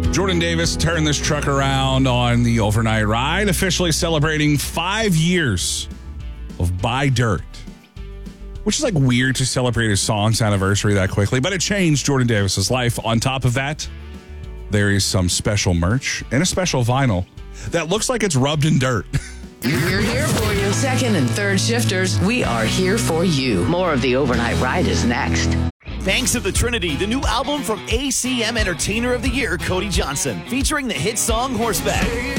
Jordan Davis turned this truck around on the overnight ride, officially celebrating 5 years of Buy Dirt, which is like weird to celebrate his song's anniversary that quickly, but it changed Jordan Davis's life. On top of that, there is some special merch and a special vinyl that looks like it's rubbed in dirt. We're here for you. Second and third shifters, we are here for you. More of the overnight ride is next. Banks of the Trinity, the new album from ACM Entertainer of the Year, Cody Johnson, featuring the hit song Horseback.